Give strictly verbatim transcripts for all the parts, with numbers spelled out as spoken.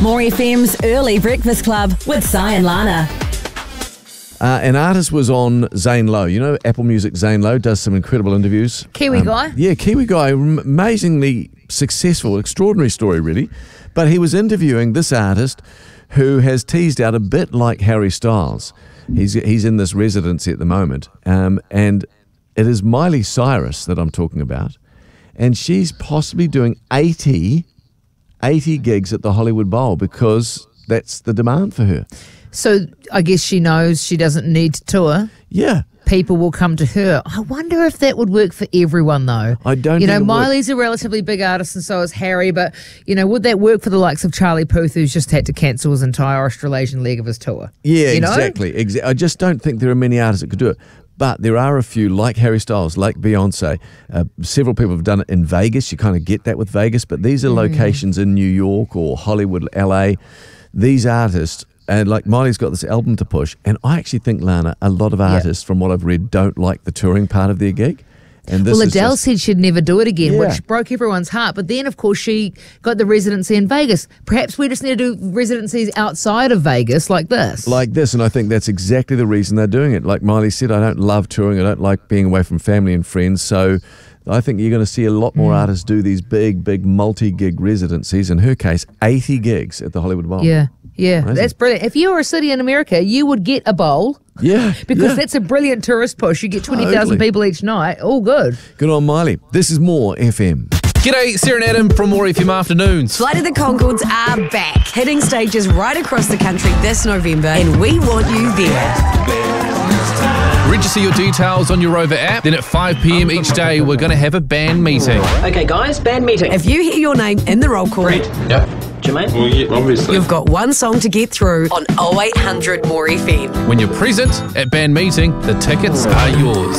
More F M's Early Breakfast Club with Si and Lana. Uh, an artist was on Zane Lowe. You know, Apple Music Zane Lowe does some incredible interviews. Kiwi um, guy? Yeah, Kiwi guy. Amazingly successful, extraordinary story, really. But he was interviewing this artist who has teased out a bit like Harry Styles. He's he's in this residency at the moment. Um, and it is Miley Cyrus that I'm talking about. And she's possibly doing eighty, eighty gigs at the Hollywood Bowl because that's the demand for her. So I guess she knows she doesn't need to tour. Yeah. People will come to her. I wonder if that would work for everyone, though. I don't You know, think it would. Miley's a relatively big artist and so is Harry, but, you know, would that work for the likes of Charlie Puth, who's just had to cancel his entire Australasian leg of his tour? Yeah, you know? exactly. Exa- I just don't think there are many artists that could do it. But there are a few, like Harry Styles, like Beyonce. Uh, several people have done it in Vegas. You kind of get that with Vegas. But these are Mm. locations in New York or Hollywood, L A. These artists, and like Miley's got this album to push. And I actually think, Lana, a lot of artists, from what I've read, don't like the touring part of their gig. And this Well, is Adele just, said she'd never do it again, Yeah. which broke everyone's heart. But then, of course, she got the residency in Vegas. Perhaps we just need to do residencies outside of Vegas like this. like this, and I think that's exactly the reason they're doing it. Like Miley said, I don't love touring. I don't like being away from family and friends. So I think you're going to see a lot more artists do these big, big multi-gig residencies. In her case, eighty gigs at the Hollywood Bowl. Yeah, yeah, Amazing. that's brilliant. If you were a city in America, you would get a bowl. Yeah. Because yeah. that's a brilliant tourist push. You get twenty thousand Totally. people each night. All good. Good on Miley. This is More F M. G'day, Sarah and Adam from More F M Afternoons. Flight of the Conchords are back, hitting stages right across the country this November, and we want you there. Register your details on your Rover app. Then at five p.m. each day, we're going to have a band meeting. Okay, guys, band meeting. If you hear your name in the roll call, Yep. Jermaine? Well, yeah, obviously. you've got one song to get through on oh eight hundred More F M. When you're present at band meeting, the tickets are yours.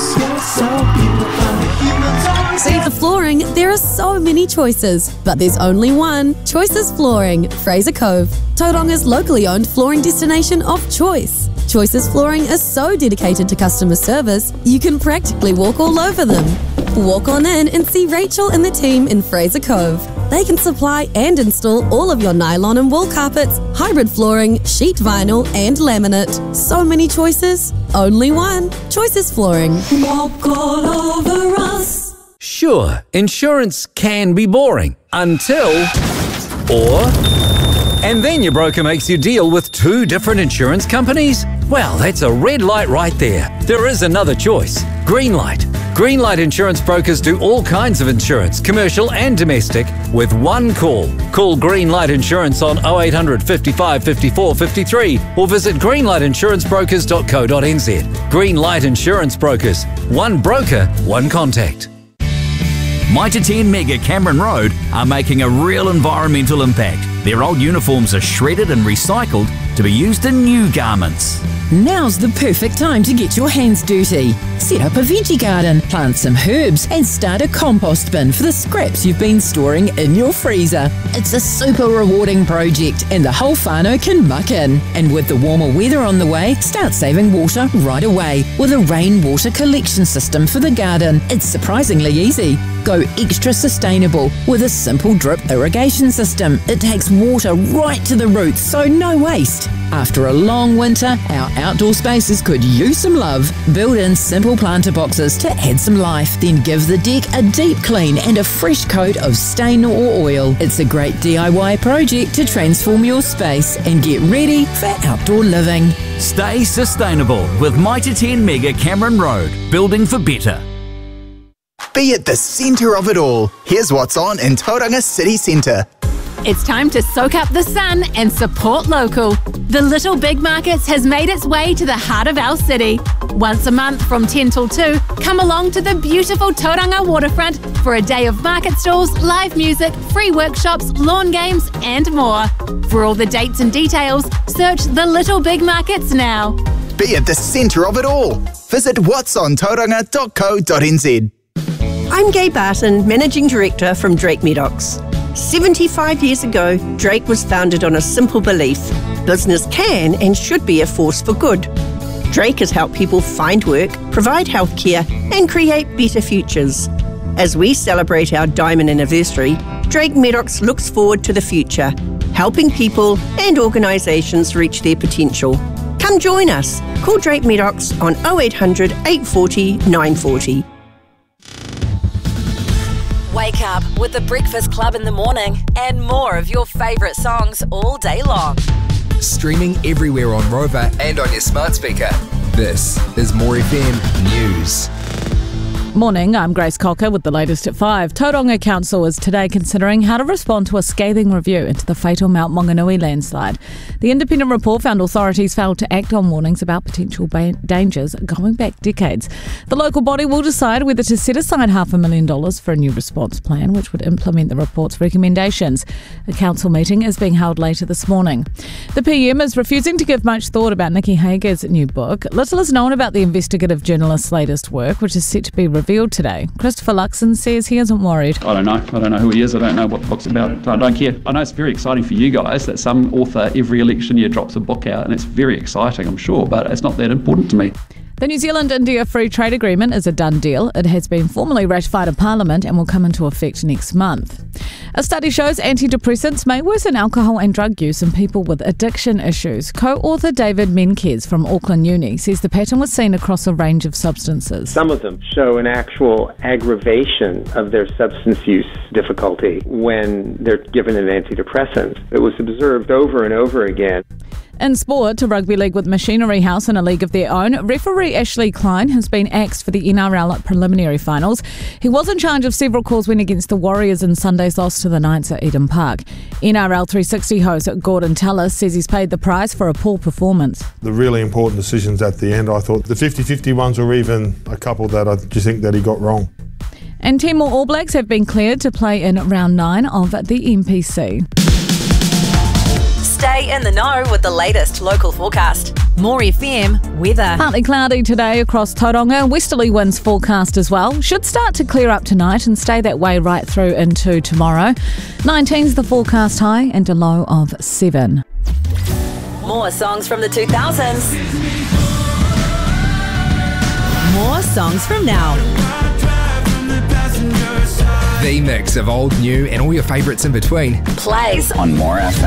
See, for flooring, there are so many choices, but there's only one. Choices Flooring, Fraser Cove, Tauranga's locally owned flooring destination of choice. Choices Flooring is so dedicated to customer service, you can practically walk all over them. Walk on in and see Rachel and the team in Fraser Cove. They can supply and install all of your nylon and wool carpets, hybrid flooring, sheet vinyl, and laminate. So many choices, only one. Choices Flooring. Walk all over us. Sure, insurance can be boring until, or, and then your broker makes you deal with two different insurance companies? Well, that's a red light right there. There is another choice. Greenlight. Greenlight Insurance Brokers do all kinds of insurance, commercial and domestic, with one call. Call Greenlight Insurance on oh eight hundred, fifty-five, fifty-four, fifty-three or visit greenlight insurance brokers dot co dot n z. Greenlight Insurance Brokers. One broker, one contact. Mitre ten Mega Cameron Road are making a real environmental impact. Their old uniforms are shredded and recycled to be used in new garments. Now's the perfect time to get your hands dirty. Set up a veggie garden, plant some herbs and start a compost bin for the scraps you've been storing in your freezer. It's a super rewarding project and the whole whānau can muck in. And with the warmer weather on the way, start saving water right away with a rainwater collection system for the garden. It's surprisingly easy. Go extra sustainable with a simple drip irrigation system. It takes water right to the roots, so no waste. After a long winter, our outdoor spaces could use some love. Build in simple planter boxes to add some life. Then give the deck a deep clean and a fresh coat of stain or oil. It's a great D I Y project to transform your space and get ready for outdoor living. Stay sustainable with Mitre ten Mega Cameron Road, building for better. Be at the centre of it all. Here's what's on in Tauranga City Centre. It's time to soak up the sun and support local. The Little Big Markets has made its way to the heart of our city. Once a month from ten till two, come along to the beautiful Tauranga waterfront for a day of market stalls, live music, free workshops, lawn games and more. For all the dates and details, search the Little Big Markets now. Be at the centre of it all. Visit whats on tauranga dot co dot n z. I'm Gay Barton, Managing Director from Drake Medocs. seventy-five years ago, Drake was founded on a simple belief: business can and should be a force for good. Drake has helped people find work, provide healthcare, and create better futures. As we celebrate our diamond anniversary, Drake Medocs looks forward to the future. helping people and organisations reach their potential. Come join us. Call Drake Medox on oh eight hundred, eight four oh, nine four oh. Wake up with the Breakfast Club in the morning and more of your favourite songs all day long. Streaming everywhere on Rover and on your smart speaker. This is More F M News. Morning, I'm Grace Cocker with the latest at five. Tauranga Council is today considering how to respond to a scathing review into the fatal Mount Maunganui landslide. The independent report found authorities failed to act on warnings about potential ba- dangers going back decades. The local body will decide whether to set aside half a million dollars for a new response plan, which would implement the report's recommendations. A council meeting is being held later this morning. The P M is refusing to give much thought about Nikki Hager's new book. Little is known about the investigative journalist's latest work, which is set to be revealed today. Christopher Luxon says he isn't worried. I don't know. I don't know who he is. I don't know what the book's about. I don't care. I know it's very exciting for you guys that some author every election year drops a book out, and it's very exciting, I'm sure, but it's not that important to me. The New Zealand-India Free Trade Agreement is a done deal. It has been formally ratified in Parliament and will come into effect next month. A study shows antidepressants may worsen alcohol and drug use in people with addiction issues. Co-author David Menkes from Auckland Uni says the pattern was seen across a range of substances. Some of them show an actual aggravation of their substance use difficulty when they're given an antidepressant. It was observed over and over again. In sport, a rugby league with Machinery House in a league of their own, referee Ashley Klein has been axed for the N R L preliminary finals. He was in charge of several calls when against the Warriors in Sunday's loss to the Knights at Eden Park. N R L three sixty host Gordon Tallis says he's paid the price for a poor performance. The really important decisions at the end, I thought the fifty-fifty ones were even a couple that I just think that he got wrong. And ten more All Blacks have been cleared to play in round nine of the M P C. Stay in the know with the latest local forecast. More F M weather. Partly cloudy today across Tauranga. Westerly winds forecast as well. Should start to clear up tonight and stay that way right through into tomorrow. nineteen's the forecast high and a low of seven. More songs from the two thousands. More songs from now. The mix of old, new, and all your favourites in between. Plays on More F M.